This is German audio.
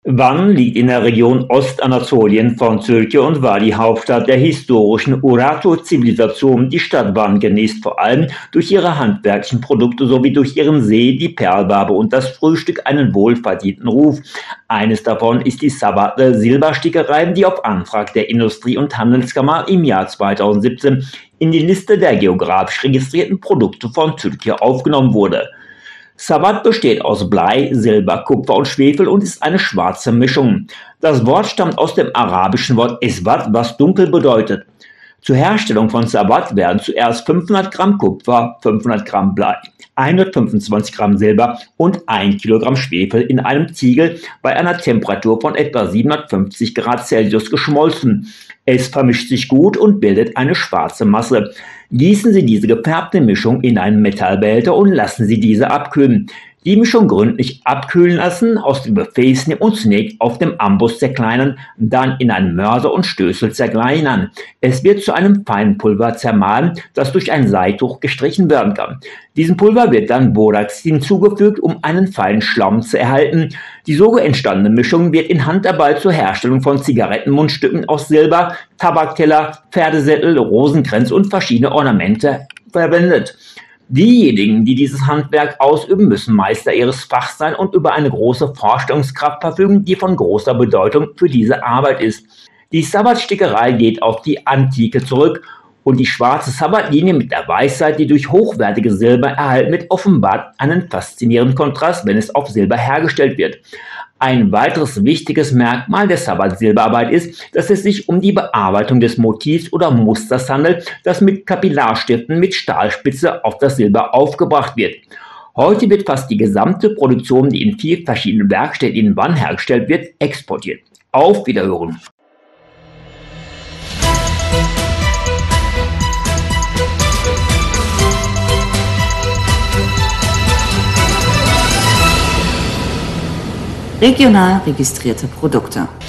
Van liegt in der Region Ostanatolien von Türkei und war die Hauptstadt der historischen Urartu-Zivilisation. Die Stadt Van genießt vor allem durch ihre handwerklichen Produkte sowie durch ihren See, die Perlwabe und das Frühstück einen wohlverdienten Ruf. Eines davon ist die Sabathı Silberstickerei, die auf Antrag der Industrie- und Handelskammer im Jahr 2017 in die Liste der geografisch registrierten Produkte von Türkei aufgenommen wurde. Sabath besteht aus Blei, Silber, Kupfer und Schwefel und ist eine schwarze Mischung. Das Wort stammt aus dem arabischen Wort Eswad, was dunkel bedeutet. Zur Herstellung von Sabath werden zuerst 500 Gramm Kupfer, 500 Gramm Blei, 125 Gramm Silber und 1 Kilogramm Schwefel in einem Ziegel bei einer Temperatur von etwa 750 Grad Celsius geschmolzen. Es vermischt sich gut und bildet eine schwarze Masse. Gießen Sie diese gefärbte Mischung in einen Metallbehälter und lassen Sie diese abkühlen. Die Mischung gründlich abkühlen lassen, aus dem Gefäß nehmen und zunächst auf dem Amboss zerkleinern, dann in einen Mörser und Stößel zerkleinern. Es wird zu einem feinen Pulver zermahlen, das durch ein Seituch gestrichen werden kann. Diesem Pulver wird dann Borax hinzugefügt, um einen feinen Schlamm zu erhalten. Die so entstandene Mischung wird in Handarbeit zur Herstellung von Zigarettenmundstücken aus Silber, Tabakteller, Pferdesättel, Rosenkränze und verschiedene Ornamente verwendet. Diejenigen, die dieses Handwerk ausüben, müssen Meister ihres Fachs sein und über eine große Vorstellungskraft verfügen, die von großer Bedeutung für diese Arbeit ist. Die Sabath-Stickerei geht auf die Antike zurück und die schwarze Sabath-Linie mit der Weißheit, die durch hochwertige Silber erhalten wird, offenbart einen faszinierenden Kontrast, wenn es auf Silber hergestellt wird. Ein weiteres wichtiges Merkmal der Sabath-Silberarbeit ist, dass es sich um die Bearbeitung des Motivs oder Musters handelt, das mit Kapillarstiften mit Stahlspitze auf das Silber aufgebracht wird. Heute wird fast die gesamte Produktion, die in 4 verschiedenen Werkstätten in Van hergestellt wird, exportiert. Auf Wiederhören! Regional registrierte Produkte.